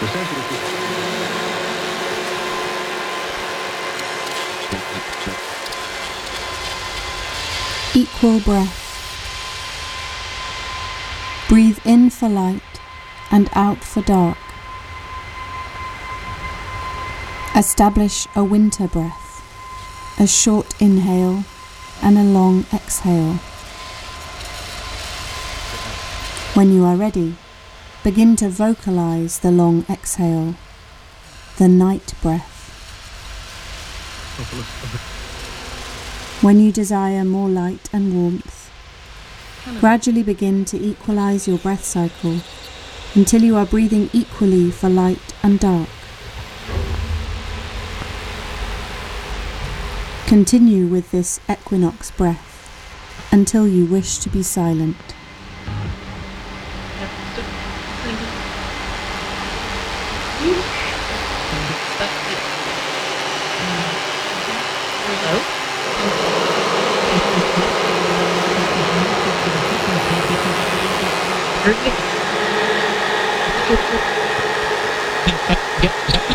Equal breath. Breathe in for light and out for dark. Establish a winter breath, a short inhale and a long exhale. When you are ready, begin to vocalize the long exhale, the night breath. When you desire more light and warmth, gradually begin to equalize your breath cycle until you are breathing equally for light and dark. Continue with this equinox breath until you wish to be silent. Perfect.